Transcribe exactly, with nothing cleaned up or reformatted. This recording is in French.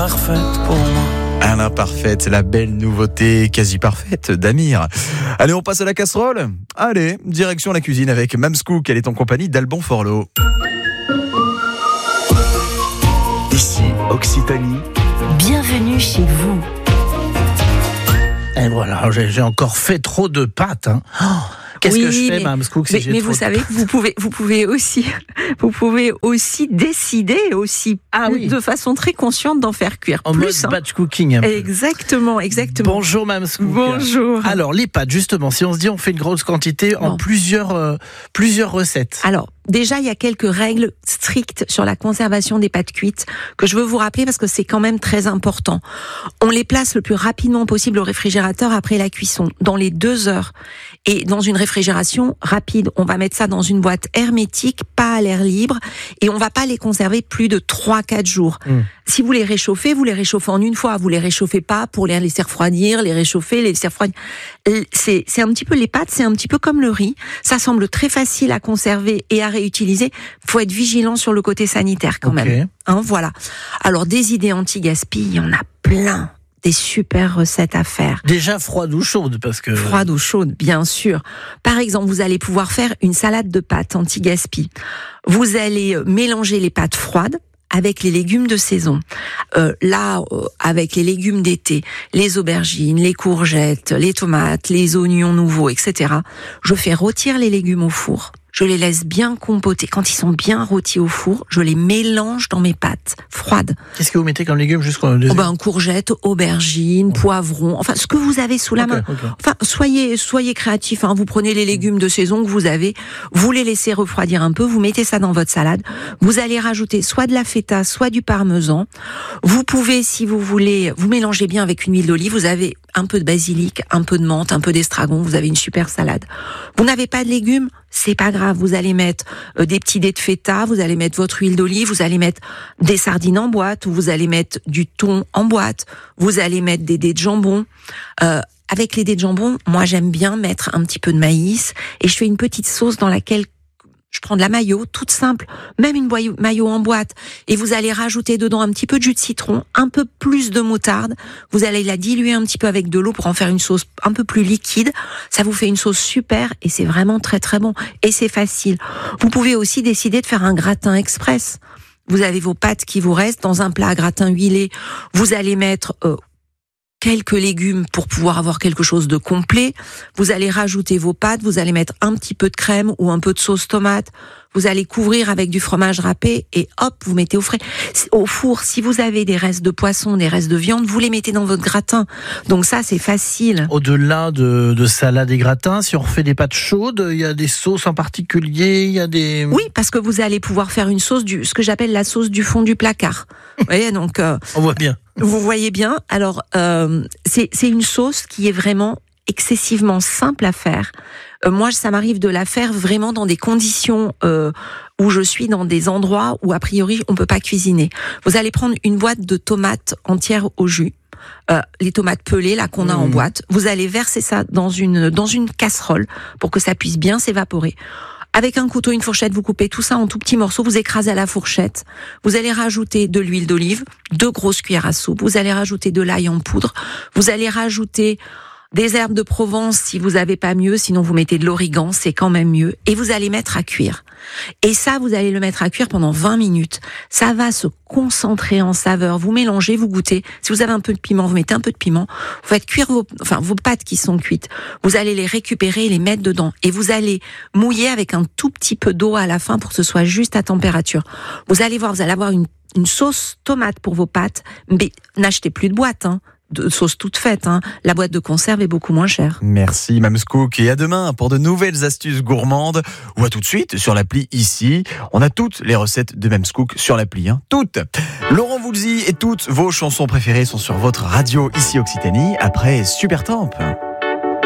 parfaite pour moi. À l'imparfaite, la belle nouveauté quasi parfaite d'Amir. Allez, on passe à la casserole. Allez, direction la cuisine avec Mamscook. Elle est en compagnie d'Alban Forlot. Ici, Occitanie. Bienvenue chez vous. Et voilà, j'ai, j'ai encore fait trop de pâtes. Hein. Oh, qu'est-ce oui, que je fais, mais, Mamscook, si mais, j'ai mais trop vous de... savez, vous pouvez, vous pouvez aussi, vous pouvez aussi décider aussi Ah oui. de façon très consciente d'en faire cuire En plus. mode batch cooking. Un peu. Exactement, exactement. Bonjour Mamscook. Bonjour. Alors les pâtes, justement, si on se dit on fait une grosse quantité en Bon. plusieurs euh, plusieurs recettes. Alors, déjà, il y a quelques règles strictes sur la conservation des pâtes cuites que je veux vous rappeler parce que c'est quand même très important. On les place le plus rapidement possible au réfrigérateur après la cuisson, dans les deux heures. Et dans une réfrigération rapide, on va mettre ça dans une boîte hermétique, pas à l'air libre, et on va pas les conserver plus de trois à quatre jours. Mmh. Si vous les réchauffez, vous les réchauffez en une fois. Vous les réchauffez pas pour les laisser refroidir, les réchauffer, les laisser refroidir. C'est, c'est un petit peu, les pâtes, c'est un petit peu comme le riz. Ça semble très facile à conserver et à réutiliser. Faut être vigilant sur le côté sanitaire quand okay. même. Hein, voilà. Alors, des idées anti-gaspi, il y en a plein. Des super recettes à faire. Déjà froide ou chaude, parce que... Froide ou chaude, bien sûr. Par exemple, vous allez pouvoir faire une salade de pâtes anti-gaspi. Vous allez mélanger les pâtes froides avec les légumes de saison. Euh, là, euh, avec les légumes d'été, les aubergines, les courgettes, les tomates, les oignons nouveaux, et cetera. Je fais rôtir les légumes au four. Je les laisse bien compoter. Quand ils sont bien rôtis au four, je les mélange dans mes pâtes froides. Qu'est-ce que vous mettez comme légumes jusqu'au deuxième? Oh ben, courgettes, aubergines, oh. poivrons, enfin ce que vous avez sous la okay, main. Okay. Enfin, soyez soyez créatifs. Hein. Vous prenez les légumes de saison que vous avez, vous les laissez refroidir un peu, vous mettez ça dans votre salade. Vous allez rajouter soit de la feta, soit du parmesan. Vous pouvez, si vous voulez, vous mélangez bien avec une huile d'olive. Vous avez un peu de basilic, un peu de menthe, un peu d'estragon. Vous avez une super salade. Vous n'avez pas de légumes? C'est pas grave, vous allez mettre euh, des petits dés de feta, vous allez mettre votre huile d'olive, vous allez mettre des sardines en boîte, ou vous allez mettre du thon en boîte, vous allez mettre des dés de jambon. Euh, avec les dés de jambon, moi j'aime bien mettre un petit peu de maïs, et je fais une petite sauce dans laquelle je prends de la mayo, toute simple, même une mayo en boîte, et vous allez rajouter dedans un petit peu de jus de citron, un peu plus de moutarde, vous allez la diluer un petit peu avec de l'eau pour en faire une sauce un peu plus liquide, ça vous fait une sauce super, et c'est vraiment très très bon, et c'est facile. Vous pouvez aussi décider de faire un gratin express. Vous avez vos pâtes qui vous restent dans un plat à gratin huilé, vous allez mettre... Euh, quelques légumes pour pouvoir avoir quelque chose de complet. Vous allez rajouter vos pâtes, vous allez mettre un petit peu de crème ou un peu de sauce tomate. Vous allez couvrir avec du fromage râpé et hop, vous mettez au frais. Au four, si vous avez des restes de poisson, des restes de viande, vous les mettez dans votre gratin. Donc ça, c'est facile. Au-delà de, de salade et gratin, si on refait des pâtes chaudes, il y a des sauces en particulier, il y a des... Oui, parce que vous allez pouvoir faire une sauce, du, ce que j'appelle la sauce du fond du placard. Vous voyez, donc... Euh, on voit bien. Vous voyez bien. Alors, euh, c'est, c'est une sauce qui est vraiment excessivement simple à faire. Euh, moi, ça m'arrive de la faire vraiment dans des conditions euh, où je suis dans des endroits où, a priori, on peut pas cuisiner. Vous allez prendre une boîte de tomates entières au jus. Euh, les tomates pelées là qu'on a mmh. en boîte. Vous allez verser ça dans une dans une casserole pour que ça puisse bien s'évaporer. Avec un couteau, une fourchette, vous coupez tout ça en tout petits morceaux, vous écrasez à la fourchette. Vous allez rajouter de l'huile d'olive, deux grosses cuillères à soupe. Vous allez rajouter de l'ail en poudre. Vous allez rajouter des herbes de Provence si vous avez pas mieux, sinon vous mettez de l'origan, c'est quand même mieux. Et vous allez mettre à cuire. Et ça, vous allez le mettre à cuire pendant vingt minutes. Ça va se concentrer en saveur. Vous mélangez, vous goûtez. Si vous avez un peu de piment, vous mettez un peu de piment. Vous faites cuire vos, enfin, vos pâtes qui sont cuites. Vous allez les récupérer et les mettre dedans. Et vous allez mouiller avec un tout petit peu d'eau à la fin pour que ce soit juste à température. Vous allez voir, vous allez avoir une, une sauce tomate pour vos pâtes. Mais n'achetez plus de boîte, hein. De sauce toute faite, hein. La boîte de conserve est beaucoup moins chère. Merci Mamscook et à demain pour de nouvelles astuces gourmandes ou à tout de suite sur l'appli ici. On a toutes les recettes de Mamscook sur l'appli, hein. Toutes. Laurent Voulzy et toutes vos chansons préférées sont sur votre radio ici Occitanie après Supertramp.